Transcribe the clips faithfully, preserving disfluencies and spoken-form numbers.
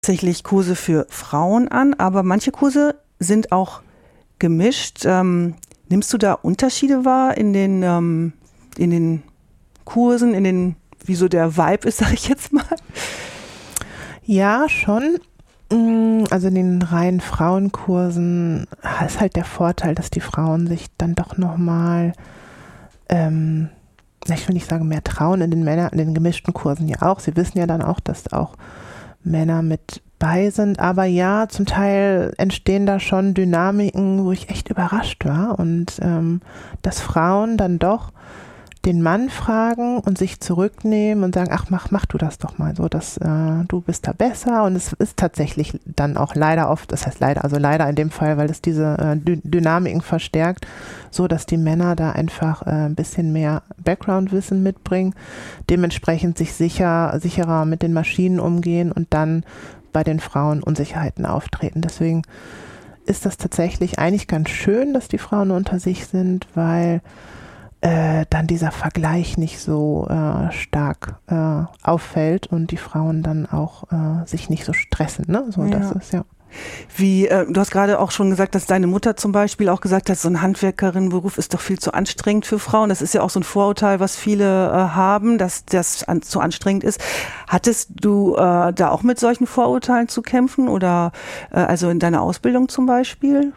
tatsächlich Kurse für Frauen an, aber manche Kurse sind auch gemischt. Ähm, nimmst du da Unterschiede wahr in den, ähm, in den Kursen, in den, wie so der Vibe ist, sag ich jetzt mal? Ja, schon. Also in den reinen Frauenkursen ist halt der Vorteil, dass die Frauen sich dann doch nochmal, ähm, ich will nicht sagen mehr trauen, in den Männer, in den gemischten Kursen ja auch. Sie wissen ja dann auch, dass auch Männer mit bei sind, aber ja, zum Teil entstehen da schon Dynamiken, wo ich echt überrascht war und ähm, dass Frauen dann doch den Mann fragen und sich zurücknehmen und sagen, ach, mach, mach du das doch mal so, dass äh, du bist da besser. Und es ist tatsächlich dann auch leider oft, das heißt leider, also leider in dem Fall, weil es diese äh, Dy- Dynamiken verstärkt, so dass die Männer da einfach äh, ein bisschen mehr Background-Wissen mitbringen, dementsprechend sich sicher, sicherer mit den Maschinen umgehen und dann bei den Frauen Unsicherheiten auftreten. Deswegen ist das tatsächlich eigentlich ganz schön, dass die Frauen unter sich sind, weil Äh, dann dieser Vergleich nicht so äh, stark äh, auffällt und die Frauen dann auch äh, sich nicht so stressen. Ne? So, Ja. das ist ja. Wie, äh, du hast gerade auch schon gesagt, dass deine Mutter zum Beispiel auch gesagt hat, so ein Handwerkerinnenberuf ist doch viel zu anstrengend für Frauen. Das ist ja auch so ein Vorurteil, was viele äh, haben, dass das an, zu anstrengend ist. Hattest du äh, da auch mit solchen Vorurteilen zu kämpfen oder äh, also in deiner Ausbildung zum Beispiel?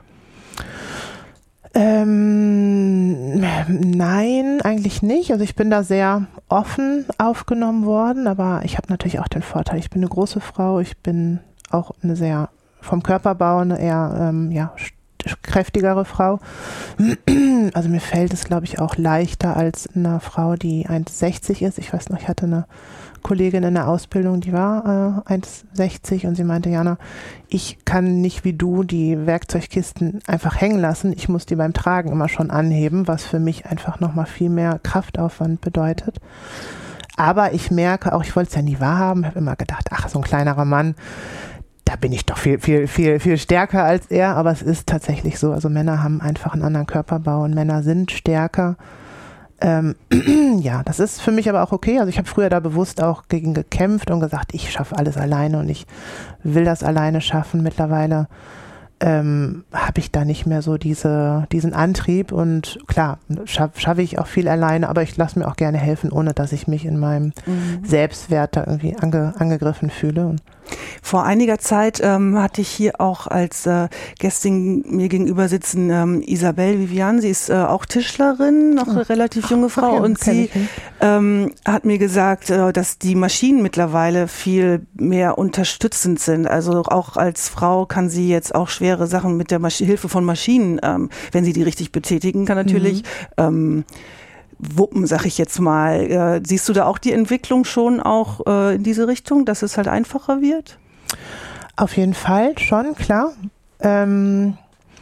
Ähm, nein, eigentlich nicht. Also ich bin da sehr offen aufgenommen worden, aber ich habe natürlich auch den Vorteil, ich bin eine große Frau, ich bin auch eine sehr vom Körperbau eine eher ähm, ja, kräftigere Frau. Also mir fällt es, glaube ich, auch leichter als einer Frau, die eins sechzig ist. Ich weiß noch, ich hatte eine Kollegin in der Ausbildung, die war äh, eins sechzig und sie meinte, Jana, ich kann nicht wie du die Werkzeugkisten einfach hängen lassen. Ich muss die beim Tragen immer schon anheben, was für mich einfach nochmal viel mehr Kraftaufwand bedeutet. Aber ich merke auch, ich wollte es ja nie wahrhaben, habe immer gedacht, ach, so ein kleinerer Mann, da bin ich doch viel, viel, viel, viel stärker als er. Aber es ist tatsächlich so, also Männer haben einfach einen anderen Körperbau und Männer sind stärker. Ähm, ja, das ist für mich aber auch okay. Also ich habe früher da bewusst auch gegen gekämpft und gesagt, ich schaffe alles alleine und ich will das alleine schaffen. Mittlerweile ähm, habe ich da nicht mehr so diese, diesen Antrieb und klar, schaffe schaff ich auch viel alleine, aber ich lasse mir auch gerne helfen, ohne dass ich mich in meinem mhm. Selbstwert da irgendwie ange, angegriffen fühle. Und vor einiger Zeit ähm, hatte ich hier auch als äh, Gästin mir gegenüber sitzen ähm, Isabelle Vivian, sie ist äh, auch Tischlerin, noch eine relativ junge Frau. Ach, ja, und sie ähm, hat mir gesagt, äh, dass die Maschinen mittlerweile viel mehr unterstützend sind. Also auch als Frau kann sie jetzt auch schwere Sachen mit der Masch- Hilfe von Maschinen, ähm, wenn sie die richtig betätigen kann natürlich, mhm. ähm, wuppen, sag ich jetzt mal. Äh, siehst du da auch die Entwicklung schon auch äh, in diese Richtung, dass es halt einfacher wird? Auf jeden Fall, schon, klar. Ähm,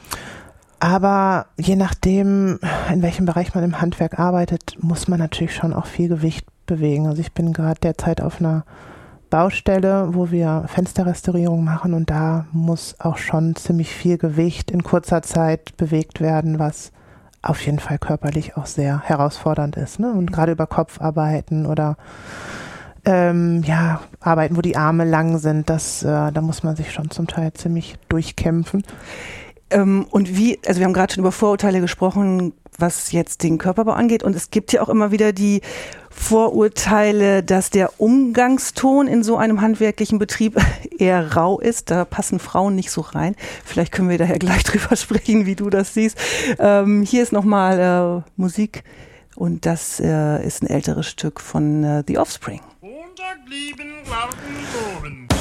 aber je nachdem, in welchem Bereich man im Handwerk arbeitet, muss man natürlich schon auch viel Gewicht bewegen. Also ich bin gerade derzeit auf einer Baustelle, wo wir Fensterrestaurierung machen und da muss auch schon ziemlich viel Gewicht in kurzer Zeit bewegt werden, was auf jeden Fall körperlich auch sehr herausfordernd ist, ne? Und gerade über Kopfarbeiten oder ähm, ja, Arbeiten, wo die Arme lang sind, das, äh, da muss man sich schon zum Teil ziemlich durchkämpfen. Ähm, und wie, also wir haben gerade schon über Vorurteile gesprochen, was jetzt den Körperbau angeht und es gibt ja auch immer wieder die Vorurteile, dass der Umgangston in so einem handwerklichen Betrieb eher rau ist. Da passen Frauen nicht so rein. Vielleicht können wir daher gleich drüber sprechen, wie du das siehst. Ähm, hier ist nochmal äh, Musik und das äh, ist ein älteres Stück von äh, The Offspring. Montag lieben, warten,